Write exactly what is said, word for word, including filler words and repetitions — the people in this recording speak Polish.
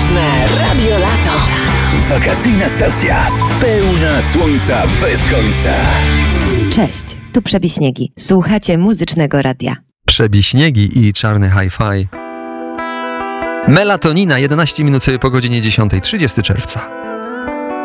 Muzyczne Radio Lato. Wakacyjna stacja, pełna słońca bez końca. Cześć, tu Przebiśniegi. Słuchacie Muzycznego Radia. Przebiśniegi i czarny hi-fi. Melatonina, jedenaście minut po godzinie dziesiątej, trzydziestego czerwca.